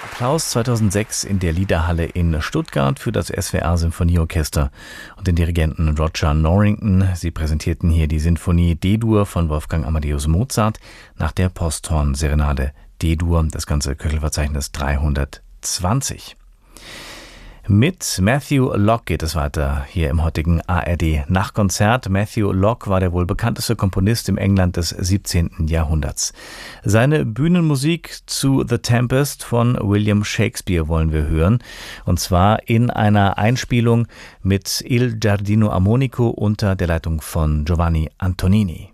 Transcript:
Applaus 2006 in der Liederhalle in Stuttgart für das SWR Symphonieorchester und den Dirigenten Roger Norrington. Sie präsentierten hier die Sinfonie D-Dur von Wolfgang Amadeus Mozart nach der Posthorn-Serenade D-Dur, das ganze Köchelverzeichnis 320. Mit Matthew Locke geht es weiter hier im heutigen ARD-Nachtkonzert. Matthew Locke war der wohl bekannteste Komponist im England des 17. Jahrhunderts. Seine Bühnenmusik zu The Tempest von William Shakespeare wollen wir hören. Und zwar in einer Einspielung mit Il Giardino Armonico unter der Leitung von Giovanni Antonini.